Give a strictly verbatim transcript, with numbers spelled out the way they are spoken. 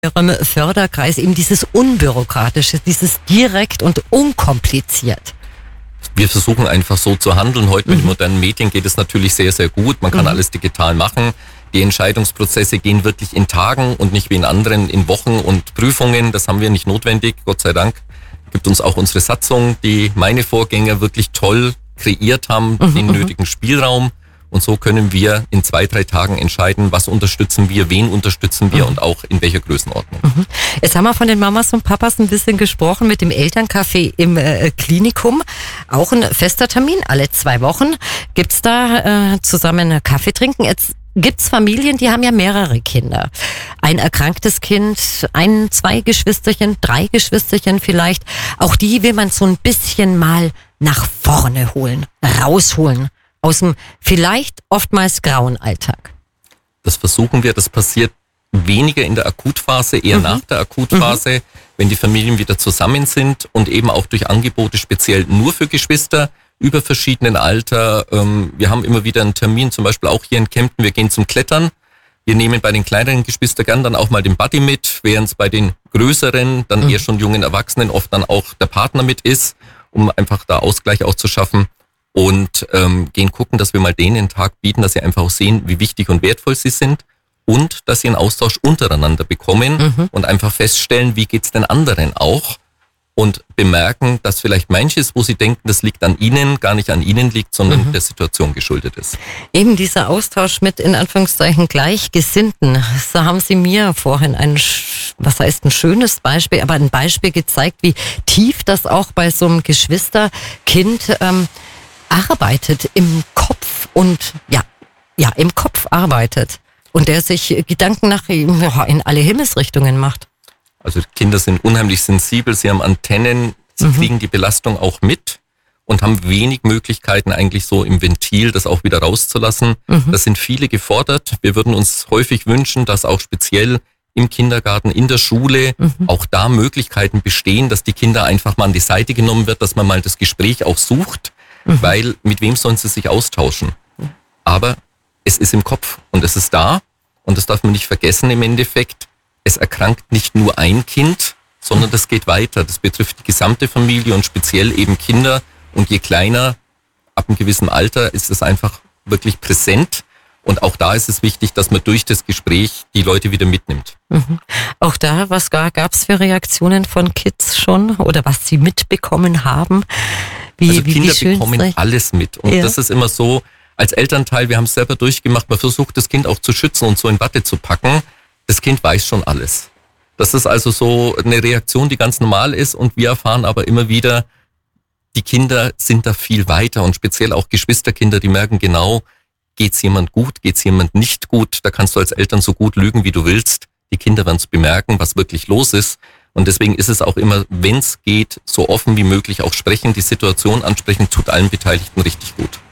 Ihrem Förderkreis eben dieses Unbürokratische, dieses direkt und unkompliziert. Wir versuchen einfach so zu handeln. Heute mhm. mit den modernen Medien geht es natürlich sehr, sehr gut. Man kann mhm. alles digital machen. Die Entscheidungsprozesse gehen wirklich in Tagen und nicht wie in anderen in Wochen und Prüfungen. Das haben wir nicht notwendig, Gott sei Dank. Gibt uns auch unsere Satzung, die meine Vorgänger wirklich toll kreiert haben, mhm. den nötigen Spielraum. Und so können wir in zwei, drei Tagen entscheiden, was unterstützen wir, wen unterstützen wir mhm. und auch in welcher Größenordnung. Mhm. Jetzt haben wir von den Mamas und Papas ein bisschen gesprochen mit dem Elterncafé im äh, Klinikum. Auch ein fester Termin, alle zwei Wochen. Gibt's da äh, zusammen Kaffee trinken? Jetzt gibt's Familien, die haben ja mehrere Kinder. Ein erkranktes Kind, ein, zwei Geschwisterchen, drei Geschwisterchen vielleicht. Auch die will man so ein bisschen mal nach vorne holen, rausholen. Aus dem vielleicht oftmals grauen Alltag. Das versuchen wir, das passiert weniger in der Akutphase, eher mhm. nach der Akutphase, mhm. wenn die Familien wieder zusammen sind und eben auch durch Angebote speziell nur für Geschwister über verschiedenen Alter. Wir haben immer wieder einen Termin, zum Beispiel auch hier in Kempten, wir gehen zum Klettern. Wir nehmen bei den kleineren Geschwistern gern dann auch mal den Buddy mit, während es bei den größeren, dann mhm. eher schon jungen Erwachsenen oft dann auch der Partner mit ist, um einfach da Ausgleich auch zu schaffen. Und ähm, gehen gucken, dass wir mal denen einen Tag bieten, dass sie einfach auch sehen, wie wichtig und wertvoll sie sind und dass sie einen Austausch untereinander bekommen mhm. und einfach feststellen, wie geht's den anderen auch und bemerken, dass vielleicht manches, wo sie denken, das liegt an ihnen, gar nicht an ihnen liegt, sondern mhm. der Situation geschuldet ist. Eben dieser Austausch mit in Anführungszeichen Gleichgesinnten, so haben Sie mir vorhin ein, was heißt ein schönes Beispiel, aber ein Beispiel gezeigt, wie tief das auch bei so einem Geschwisterkind ähm, arbeitet im Kopf und ja, ja, im Kopf arbeitet und der sich Gedanken nach ja, in alle Himmelsrichtungen macht. Also Kinder sind unheimlich sensibel, sie haben Antennen, sie mhm. kriegen die Belastung auch mit und haben wenig Möglichkeiten eigentlich so im Ventil das auch wieder rauszulassen. Mhm. Da sind viele gefordert. Wir würden uns häufig wünschen, dass auch speziell im Kindergarten, in der Schule mhm. auch da Möglichkeiten bestehen, dass die Kinder einfach mal an die Seite genommen wird, dass man mal das Gespräch auch sucht. Mhm. Weil mit wem sollen sie sich austauschen? Aber es ist im Kopf und es ist da und das darf man nicht vergessen im Endeffekt. Es erkrankt nicht nur ein Kind, sondern das geht weiter. Das betrifft die gesamte Familie und speziell eben Kinder. Und je kleiner, ab einem gewissen Alter, ist es einfach wirklich präsent. Und auch da ist es wichtig, dass man durch das Gespräch die Leute wieder mitnimmt. Mhm. Auch da, was gab es für Reaktionen von Kids schon oder was sie mitbekommen haben? Wie, also wie, Kinder wie schön bekommen alles mit. Und ja. das ist immer so, als Elternteil, wir haben es selber durchgemacht, man versucht das Kind auch zu schützen und so in Watte zu packen. Das Kind weiß schon alles. Das ist also so eine Reaktion, die ganz normal ist und wir erfahren aber immer wieder, die Kinder sind da viel weiter und speziell auch Geschwisterkinder, die merken genau, geht's jemand gut, geht's jemand nicht gut, da kannst du als Eltern so gut lügen, wie du willst. Die Kinder werden es bemerken, was wirklich los ist. Und deswegen ist es auch immer, wenn es geht, so offen wie möglich auch sprechen, die Situation ansprechen, tut allen Beteiligten richtig gut.